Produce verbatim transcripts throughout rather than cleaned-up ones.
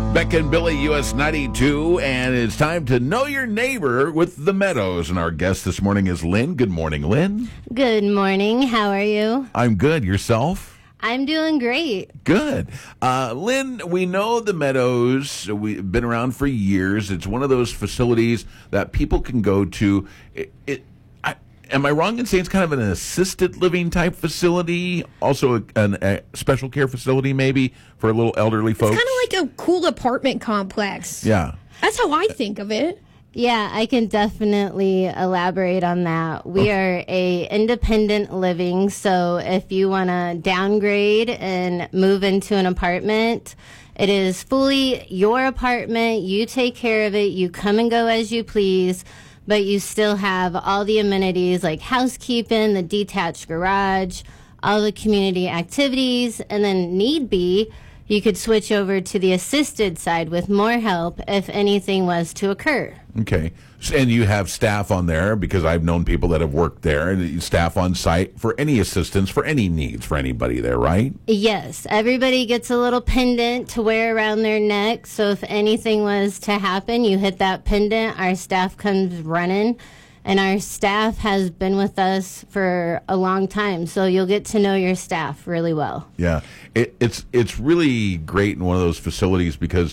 Beck and Billy, U S ninety-two, and it's time to know your neighbor with the Meadows. And our guest this morning is Lynn. Good morning, Lynn. Good morning. How are you? I'm good. Yourself? I'm doing great. Good. Uh, Lynn, we know the Meadows. We've been around for years. It's one of those facilities that people can go to. It, it, I, am I wrong in saying it's kind of an assisted living type facility? Also a, an, a special care facility maybe for little elderly folks? It's kind of like a cool apartment complex. Yeah. That's how I think of it. Yeah, I can definitely elaborate on that. We okay. are a independent living, so if you want to downgrade and move into an apartment, it is fully your apartment. You take care of it. You come and go as you please, but you still have all the amenities like housekeeping, the detached garage, all the community activities, and then need be, you could switch over to the assisted side with more help if anything was to occur. Okay. And you have staff on there, because I've known people that have worked there, and staff on site for any assistance, for any needs for anybody there, right? Yes. Everybody gets a little pendant to wear around their neck, so if anything was to happen, you hit that pendant, our staff comes running. And our staff has been with us for a long time, so you'll get to know your staff really well. Yeah, it, it's it's really great in one of those facilities because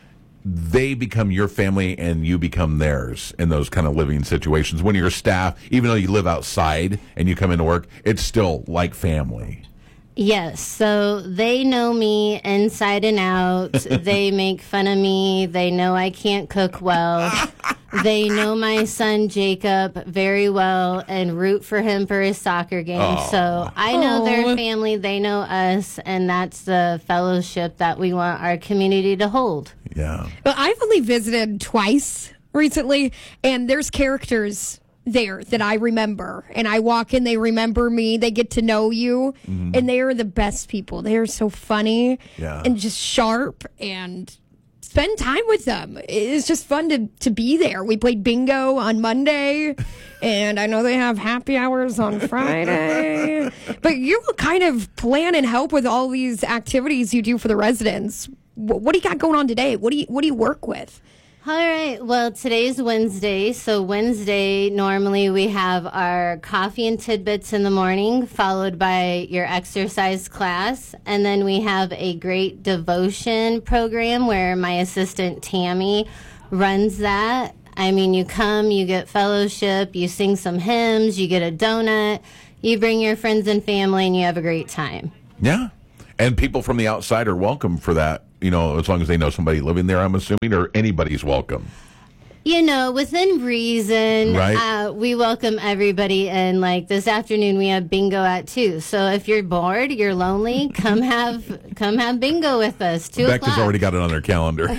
they become your family and you become theirs in those kind of living situations. When you're staff, even though you live outside and you come into work, it's still like family. Yes, so they know me inside and out. They make fun of me. They know I can't cook well. They know my son Jacob very well and root for him for his soccer game. Oh. So I know oh. their family, they know us, and that's the fellowship that we want our community to hold. Yeah. Well, I've only visited twice recently, and there's characters there that I remember, and I walk in, they remember me, they get to know you, mm-hmm. and they are the best people. They are so funny yeah. and just sharp, and spend time with them. It's just fun to, to be there. We played bingo on Monday, and I know they have happy hours on Friday, but you kind of plan and help with all these activities you do for the residents. What do you got going on today? What do you, what do you work with? All right. Well, today's Wednesday. So Wednesday, normally we have our coffee and tidbits in the morning, followed by your exercise class. And then we have a great devotion program where my assistant Tammy runs that. I mean, you come, you get fellowship, you sing some hymns, you get a donut, you bring your friends and family, and you have a great time. Yeah. And people from the outside are welcome for that. You know, as long as they know somebody living there, I'm assuming, or anybody's welcome. You know, within reason, right. uh, we welcome everybody. And like this afternoon, we have bingo at two. So if you're bored, you're lonely, come have come have bingo with us. Two Becca's o'clock. already got it on their calendar.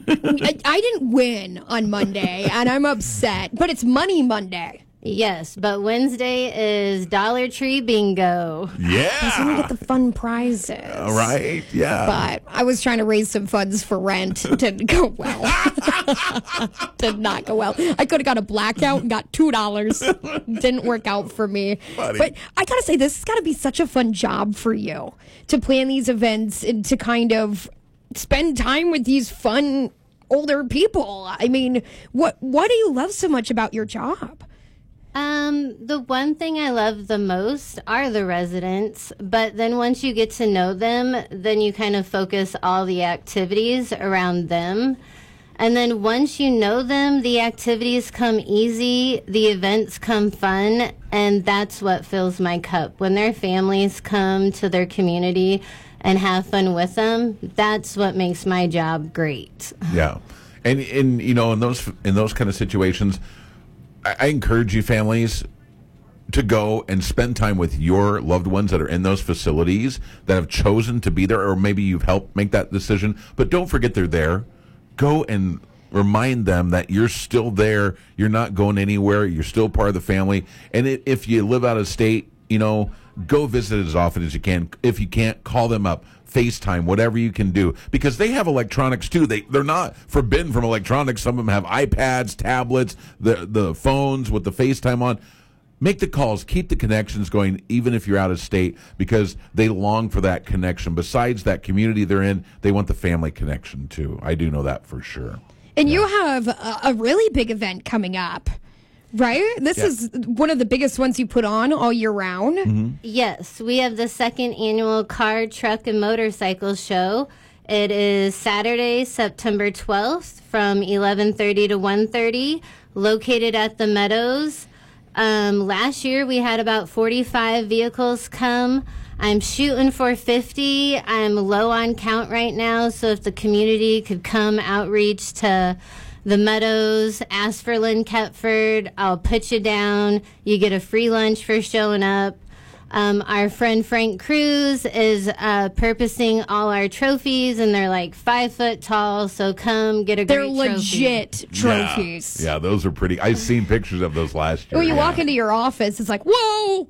I, I didn't win on Monday, and I'm upset. But it's Money Monday. Yes, but Wednesday is Dollar Tree Bingo. Yeah. That's when we get the fun prizes. All right, yeah. But I was trying to raise some funds for rent. Didn't go well. Did not go well. I could have got a blackout and got two dollars. Didn't work out for me. Buddy. But I got to say, this has got to be such a fun job for you to plan these events and to kind of spend time with these fun older people. I mean, what what do you love so much about your job? Um, the one thing I love the most are the residents, but then once you get to know them, then you kind of focus all the activities around them. And then once you know them, the activities come easy, the events come fun, and that's what fills my cup. When their families come to their community and have fun with them, that's what makes my job great. Yeah. And, and you know, in those in those kind of situations, I encourage you families to go and spend time with your loved ones that are in those facilities that have chosen to be there, or maybe you've helped make that decision. But don't forget they're there. Go and remind them that you're still there. You're not going anywhere. You're still part of the family. And it, if you live out of state, you know, go visit as often as you can. If you can't, call them up. FaceTime, whatever you can do, because they have electronics too. They they're not forbidden from electronics. Some of them have iPads, tablets, the the phones with the FaceTime on. Make the calls. Keep the connections going, even if you're out of state, because they long for that connection. Besides that community they're in, they want the family connection, too. I do know that for sure. And yeah. you have a, a really big event coming up, right? This yeah. is one of the biggest ones you put on all year round. Mm-hmm. Yes, we have the second annual Car, Truck, and Motorcycle Show. It is Saturday, September twelfth from eleven thirty to one thirty, located at the Meadows. Um, last year, we had about forty-five vehicles come. I'm shooting for fifty. I'm low on count right now, so if the community could come outreach to the Meadows, ask for Lynn Ketford, I'll put you down. You get a free lunch for showing up. Um, our friend Frank Cruz is uh, purposing all our trophies, and they're like five foot tall. So come get a they're great legit trophy. trophies. Yeah. yeah, those are pretty. I've seen pictures of those last year. When you yeah. walk into your office, it's like, whoa.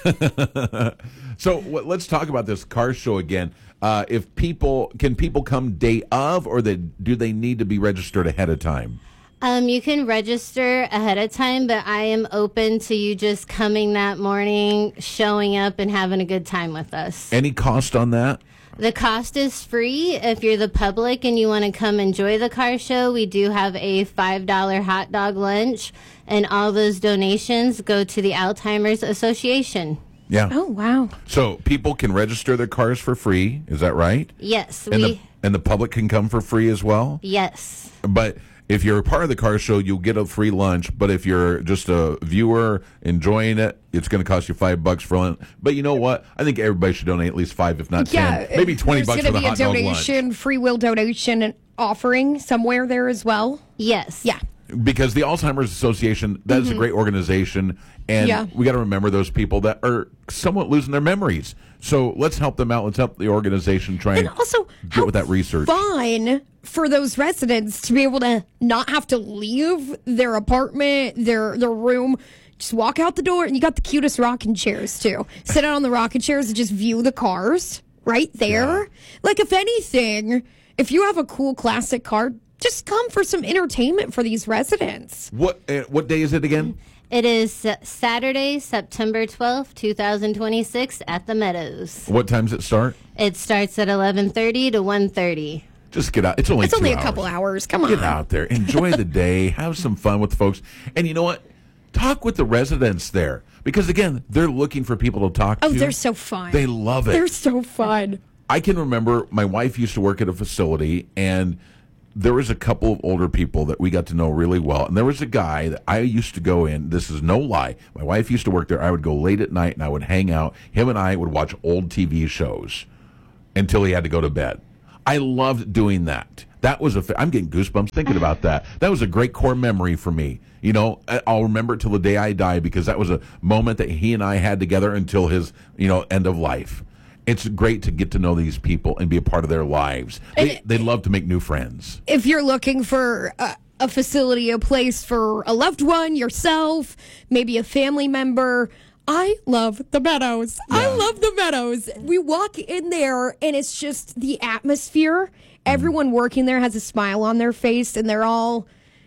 So w- let's talk about this car show again. Uh, if people can people come day of, or they, do they need to be registered ahead of time? Um, you can register ahead of time, but I am open to you just coming that morning, showing up, and having a good time with us. Any cost on that? The cost is free. If you're the public and you want to come enjoy the car show, we do have a five dollar hot dog lunch, and all those donations go to the Alzheimer's Association. Yeah. Oh, wow. So people can register their cars for free. Is that right? Yes. And, we, the, and the public can come for free as well? Yes. But if you're a part of the car show, you'll get a free lunch. But if you're just a viewer enjoying it, it's going to cost you five bucks for lunch. But you know what? I think everybody should donate at least five, if not yeah, ten, maybe twenty bucks for the hot dog lunch. There's going to be a donation, free will donation and offering somewhere there as well. Yes. Yeah. Because the Alzheimer's Association, that mm-hmm. is a great organization, and yeah. we got to remember those people that are somewhat losing their memories. So let's help them out. Let's help the organization try and, and also get with that research. Fun for those residents to be able to not have to leave their apartment, their their room. Just walk out the door, and you got the cutest rocking chairs too. Sit down on the rocking chairs and just view the cars right there. Yeah. Like, if anything, if you have a cool classic car, just come for some entertainment for these residents. What uh, what day is it again? It is Saturday, September twelfth, twenty twenty-six at the Meadows. What time does it start? It starts at eleven thirty to one thirty. Just get out. It's only It's two only a hours. couple hours. Come on. Get out there. Enjoy the day. Have some fun with the folks. And you know what? Talk with the residents there. Because, again, they're looking for people to talk oh, to. Oh, they're so fun. They love it. They're so fun. I can remember my wife used to work at a facility, and there was a couple of older people that we got to know really well. And there was a guy that I used to go in. This is no lie. My wife used to work there. I would go late at night, and I would hang out. Him and I would watch old T V shows until he had to go to bed. I loved doing that. That was a. Fa- I'm getting goosebumps thinking about that. That was a great core memory for me. You know, I'll remember it till the day I die, because that was a moment that he and I had together until his, you know, end of life. It's great to get to know these people and be a part of their lives. They, they love to make new friends. If you're looking for a, a facility, a place for a loved one, yourself, maybe a family member, I love the Meadows. Yeah. I love the Meadows. We walk in there, and it's just the atmosphere. Everyone working there has a smile on their face, and they're all,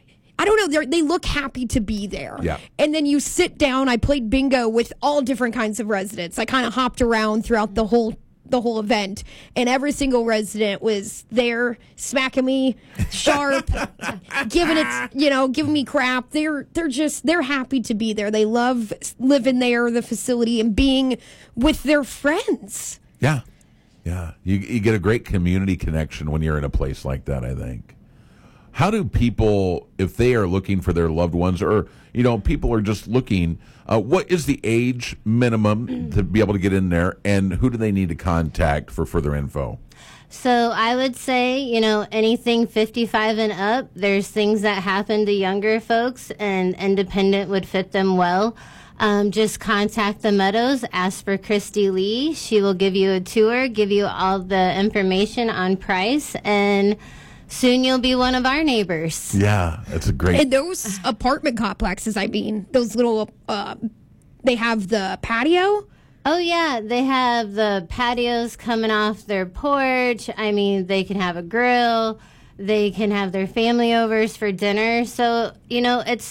I don't know, they look happy to be there. Yeah. And then you sit down. I played bingo with all different kinds of residents. I kind of hopped around throughout the whole the whole event, and every single resident was there smacking me sharp, giving it, you know, giving me crap. They're they're just they're happy to be there. They love living there, the facility, and being with their friends. Yeah. Yeah. You you get a great community connection when you're in a place like that, I think. How do people, if they are looking for their loved ones, or, you know, people are just looking, uh, what is the age minimum to be able to get in there, and who do they need to contact for further info? So I would say, you know, anything fifty-five and up, there's things that happen to younger folks, and independent would fit them well. Um, just contact the Meadows, ask for Christy Lee. She will give you a tour, give you all the information on price, and soon you'll be one of our neighbors. Yeah, that's a great... And those apartment complexes, I mean, those little, uh, they have the patio. Oh, yeah, they have the patios coming off their porch. I mean, they can have a grill. They can have their family overs for dinner. So, you know, it's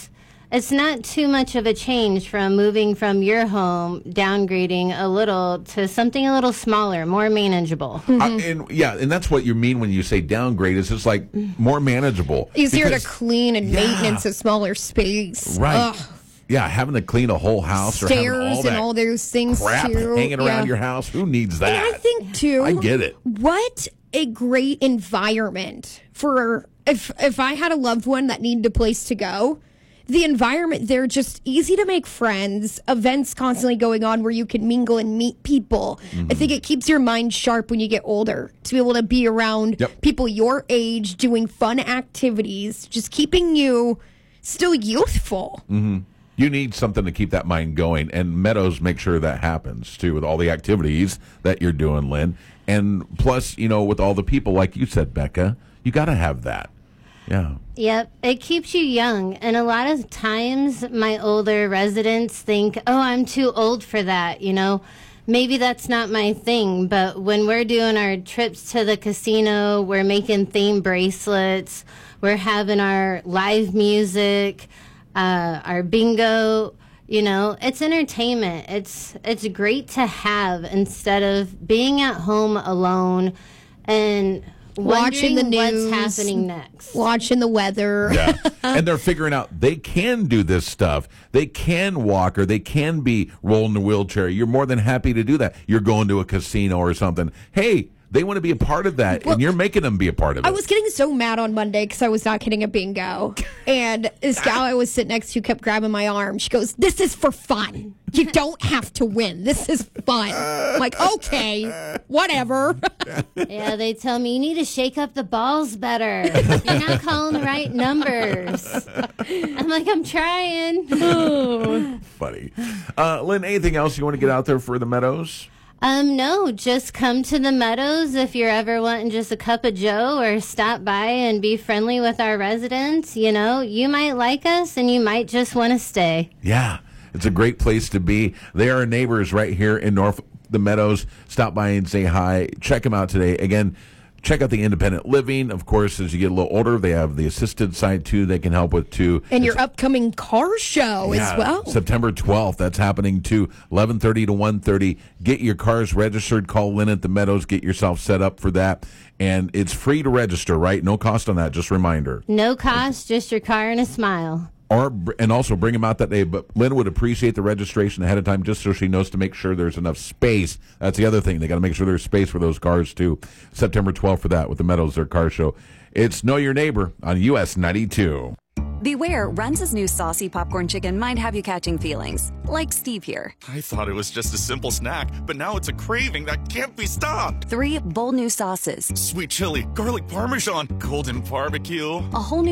it's not too much of a change from moving from your home, downgrading a little to something a little smaller, more manageable. Uh, and yeah, and that's what you mean when you say downgrade. Is it's like more manageable, Easier because- to clean and Yeah. maintenance a smaller space. right? Ugh. Yeah, having to clean a whole house or having Stairs all that and all those things crap too. hanging around Yeah. your house. Who needs that? And I think too. I get it. What a great environment for if if I had a loved one that needed a place to go. The environment there, just easy to make friends, events constantly going on where you can mingle and meet people. Mm-hmm. I think it keeps your mind sharp when you get older to be able to be around Yep. people your age doing fun activities, just keeping you still youthful. Mm-hmm. You need something to keep that mind going, and Meadows make sure that happens too with all the activities that you're doing, Lynn. And plus, you know, with all the people, like you said, Becca, you got to have that. Yeah. Yep, it keeps you young. And a lot of times, my older residents think, oh, I'm too old for that, you know. Maybe that's not my thing, but when we're doing our trips to the casino, we're making theme bracelets, we're having our live music, uh, our bingo, you know, it's entertainment. It's it's great to have instead of being at home alone and Watching the wondering news, what's happening next. watching the weather. Yeah. And they're figuring out they can do this stuff. They can walk or they can be rolling the wheelchair. You're more than happy to do that. You're going to a casino or something. Hey, they want to be a part of that, Well, and you're making them be a part of it. I was getting so mad on Monday because I was not getting a bingo. And this gal I was sitting next to kept grabbing my arm. She goes, "This is for fun. You don't have to win. This is fun." I'm like, okay, whatever. Yeah, they tell me you need to shake up the balls better. You're not calling the right numbers. I'm like, I'm trying. Funny. Uh, Lynn, anything else you want to get out there for the Meadows? Um, no, just come to the Meadows if you're ever wanting just a cup of joe or stop by and be friendly with our residents. You know, you might like us and you might just want to stay. Yeah, it's a great place to be. They are neighbors right here in North the Meadows. Stop by and say hi. Check them out today. Again, check out the independent living. Of course, as you get a little older, they have the assisted side too they can help with too. And It's- your upcoming car show Yeah, as well. September twelfth, that's happening too, eleven thirty to one thirty. Get your cars registered. Call Lynn at the Meadows. Get yourself set up for that. And it's free to register, right? No cost on that. Just a reminder. No cost, just your car and a smile. Or and also bring them out that day. But Lynn would appreciate the registration ahead of time, just so she knows to make sure there's enough space. That's the other thing. They got to make sure there's space for those cars too. September twelfth for that with the Meadows, their car show. It's Know Your Neighbor on U S ninety-two. Beware, Runza's new saucy popcorn chicken might have you catching feelings. Like Steve here. I thought it was just a simple snack, but now it's a craving that can't be stopped. Three bold new sauces. Sweet chili, garlic parmesan, golden barbecue. A whole new